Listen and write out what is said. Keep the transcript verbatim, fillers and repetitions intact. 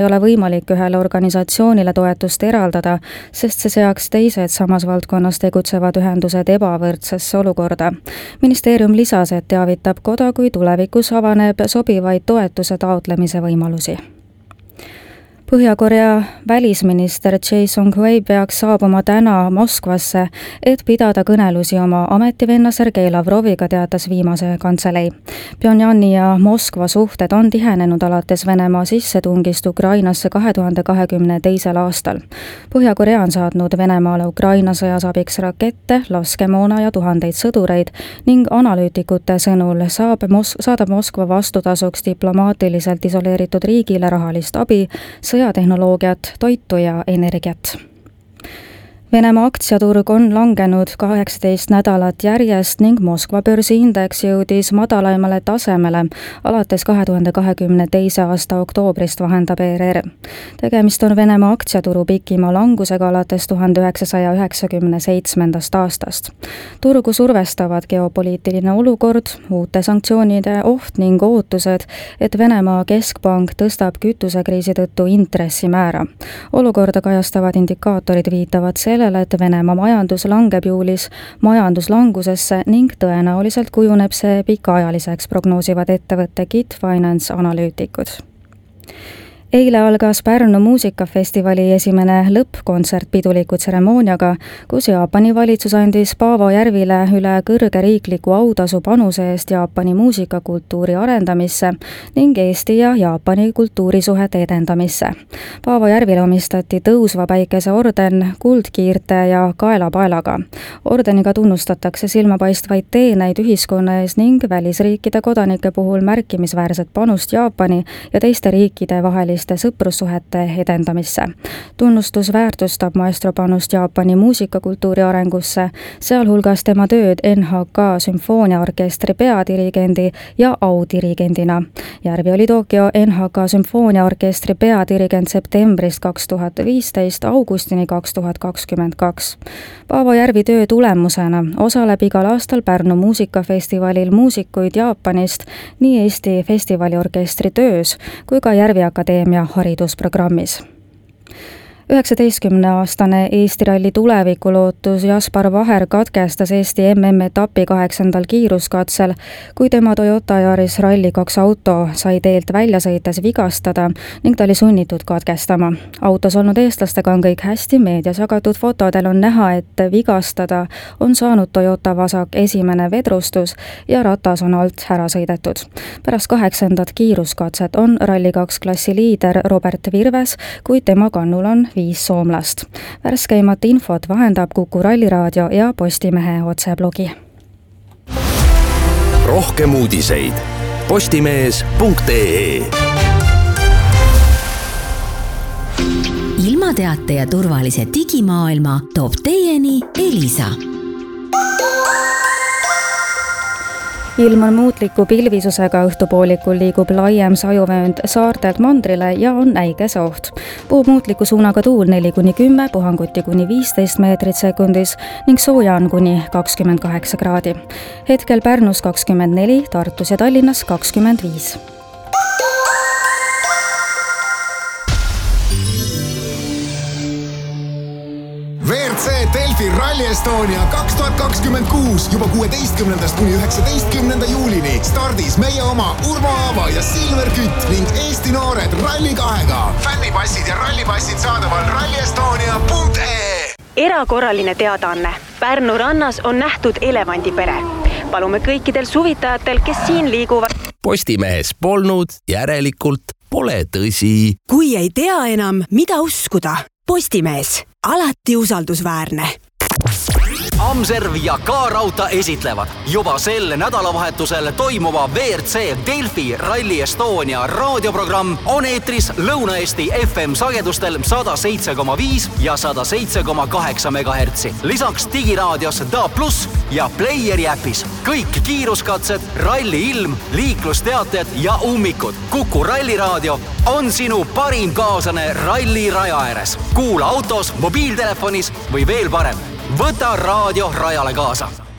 ei ole võimalik ühele organisatsioonile toetust eraldada, sest see seaks teised samas valdkonnas tegutsevad ühendused ebavõrdsesse olukorda. Ministeerium lisas, et teavitab koda, kui tulevikus avaneb sobivaid toetuse taotlemise võimalusi. Põhja-Korea välisminister Choi Sung-hui peaks saabuma täna Moskvasse, et pidada kõnelusi oma ametivenna Sergei Lavroviga, teatas viimase kantselei. Pyongyani ja Moskva suhted on tihenenud alates Venemaa sissetungist Ukrainasse kahe tuhande kahekümne teisel aastal. Põhja-Korea on saatnud Venemaale Ukraina sõjas abiks rakette, laskemoona ja tuhandeid sõdureid ning analüütikute sõnul saab Mos- saadab Moskva vastutasuks diplomaatiliselt isoleeritud riigile rahalist abi, sõjatehnoloogiat, toitu ja energiat. Venemaa aktsiaturg on langenud kaheksateist nädalat järjest ning Moskva börsiindeks jõudis madalaimale tasemele alates kahe tuhande kahekümne teise aasta oktoobrist, vahendab E R R. Tegemist on Venemaa aktsiaturu pikima langusega alates tuhande üheksasaja üheksakümne seitsmendast aastast. Turgu survestavad geopoliitiline olukord, uute sanktsioonide oht ning ootused, et Venemaa keskpank tõstab kütusekriisi tõttu intressimäära. Olukorda kajastavad indikaatorid viitavad selle, et Venemaa majandus langeb juulis majanduslangusesse ning tõenäoliselt kujuneb see pikaajaliseks, prognoosivad ettevõtte Git Finance analüütikud. Eile algas Pärnu muusikafestivali esimene lõppkontsert piduliku tseremooniaga, kus Jaapani valitsus andis Paavo Järvile üle kõrge riikliku autasu panuse eest Jaapani muusikakultuuri arendamisse ning Eesti ja Jaapani kultuurisuhete edendamisse. Paavo Järvile omistati tõusva päikese orden kuldkiirte ja kaelapaelaga. Ordeniga tunnustatakse silmapaistvaid teeneid ühiskonna ees ning välisriikide kodanike puhul märkimisväärset panust Jaapani ja teiste riikide vahelist sõprussuhete edendamisse. Tunnustus väärtustab maestro panust Jaapani muusikakultuuri arengusse, sealhulgas tema tööd N H K sümfooniaorkestri peadirigendi ja audirigendina. Järvi oli Tokyo N H K sümfooniaorkestri peadirigent septembrist kaks tuhat viisteist augustini kaks tuhat kakskümmend kaks. Paavo Järvi töö tulemusena osaleb igal aastal Pärnu muusikafestivalil muusikuid Jaapanist nii Eesti festivaliorkestri töös kui ka Järvi Akadeemia ja haridusprogrammis. üheksateistkümneaastane Eesti ralli tulevikulootus Jaspar Vaher katkestas Eesti M M-etapi kaheksandal kiiruskatsel, kui tema Toyota Yaris Rally kaks auto sai teelt välja sõites vigastada ning ta oli sunnitud katkestama. Autos olnud eestlastega on kõik hästi, meedias jagatud fotodel on näha, et vigastada on saanud Toyota vasak esimene vedrustus ja ratas on alt ära sõidetud. Pärast kaheksandat kiiruskatset on Rally kaks klassi liider Robert Virves, kuid tema kannul on viis soomlast. Värskeimat infot vahendab Kuku Ralliraadio ja Postimehe otseblogi. Rohkem uudiseid postimees punkt ee. Ilmateate ja turvalise digimaailma toob teieni Elisa. Ilm on muutliku pilvisusega, õhtupoolikul liigub laiem sajuvöönd saartelt mandrile ja on äikeseoht. Puhub muutliku suunaga tuul neli kuni kümme, puhanguti kuni viisteist meetrit sekundis ning sooja on kuni kakskümmend kaheksa kraadi. Hetkel Pärnus kakskümmend neli, Tartus ja Tallinnas kakskümmend viis. V R C Delfi Rally Estonia kaks tuhat kakskümmend kuus juba kuueteistkümnendast kuni üheksateistkümnenda juulini stardis meie oma Urmo Aava ja Silver Kütt ning Eesti noored Rally kahega. Fännipassid ja rallipassid saadaval rally estonia punkt ee. Erakorraline teadaanne. Pärnu rannas on nähtud elevandipere. Palume kõikidel suvitajatel, kes siin liiguvad. Postimehes polnud, järelikult pole tõsi. Kui ei tea enam, mida uskuda, Postimees, alati usaldusväärne. Amserv ja K-Rauta esitlevad juba sel nädalavahetusel toimuva V R C Delfi Rally Estonia raadioprogramm on eetris Lõuna-Eesti F M sagedustel sada seitse koma viis ja sada seitse koma kaheksa megahertsi. Lisaks digiraadios D A plus ja Playeri äpis. Kõik kiiruskatsed, ralli ilm, liiklusteated ja ummikud. Kuku Ralliraadio on sinu parim kaaslane ralli raja ääres. Kuula autos, mobiiltelefonis või veel parem. Võta raadio rajale kaasa.